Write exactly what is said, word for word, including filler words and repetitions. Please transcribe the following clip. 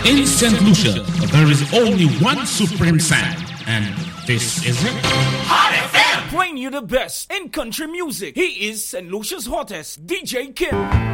In Saint Lucia, there is only one supreme sound, and this is it. Hot F M! Playing you the best in country music. He is Saint Lucia's hottest, D J Kim.